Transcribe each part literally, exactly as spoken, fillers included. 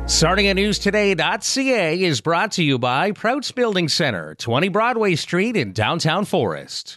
Sarnia News Today dot C A is brought to you by Prouts Building Center, twenty Broadway Street in downtown Forest.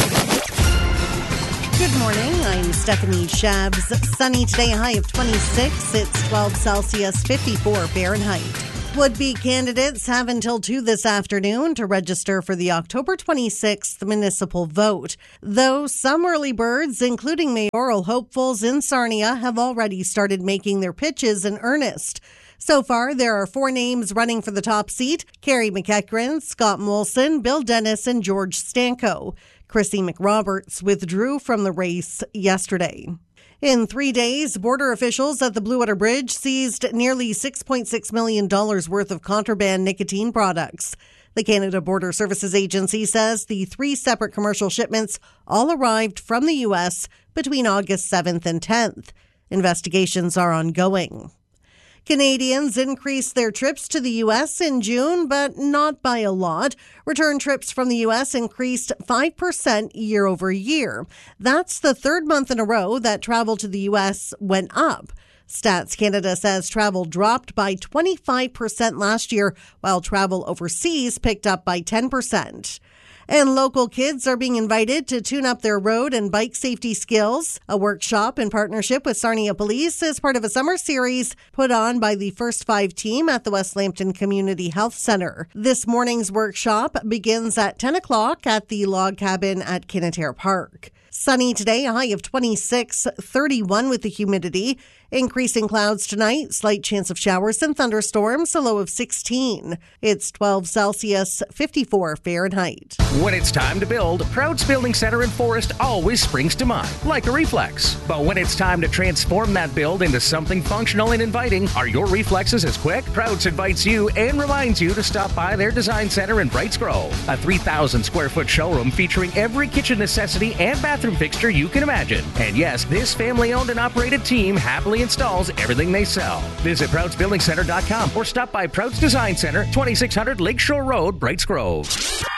Good morning. I'm Stephanie Shabs. Sunny today, a high of twenty-six. It's twelve Celsius, fifty-four Fahrenheit. Would-be candidates have until two this afternoon to register for the October twenty-sixth municipal vote. Though some early birds, including mayoral hopefuls in Sarnia, have already started making their pitches in earnest. So far, there are four names running for the top seat: Carrie McEachran, Scott Molson, Bill Dennis, and George Stanko. Chrissy McRoberts withdrew from the race yesterday. In three days, border officials at the Blue Water Bridge seized nearly six point six million dollars worth of contraband nicotine products. The Canada Border Services Agency says the three separate commercial shipments all arrived from the U S between August seventh and tenth. Investigations are ongoing. Canadians increased their trips to the U S in June, but not by a lot. Return trips from the U S increased five percent year over year. That's the third month in a row that travel to the U S went up. Stats Canada says travel dropped by twenty-five percent last year, while travel overseas picked up by ten percent. And local kids are being invited to tune up their road and bike safety skills. A workshop in partnership with Sarnia Police is part of a summer series put on by the First Five team at the West Lambton Community Health Centre. This morning's workshop begins at ten o'clock at the log cabin at Kinneterre Park. Sunny today, a high of twenty-six, thirty-one with the humidity. Increasing clouds tonight, slight chance of showers and thunderstorms, a low of sixteen. It's twelve Celsius, fifty-four Fahrenheit. When it's time to build, Prouts Building Center in Forest always springs to mind, like a reflex. But when it's time to transform that build into something functional and inviting, are your reflexes as quick? Prouts invites you and reminds you to stop by their design center in Brights Grove, a three thousand square foot showroom featuring every kitchen necessity and bathroom fixture you can imagine. And yes, this family-owned and operated team happily installs everything they sell. Visit Prouts Building Center dot com or stop by Prouts Design Center, twenty-six hundred Lakeshore Road, Brights Grove.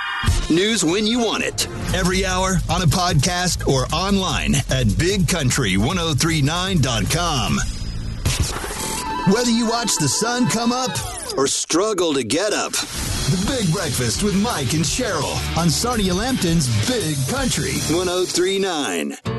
News when you want it. Every hour, on a podcast, or online at big country ten thirty-nine dot com. Whether you watch the sun come up or struggle to get up, The Big Breakfast with Mike and Cheryl on Sarnia Lambton's Big Country ten thirty-nine.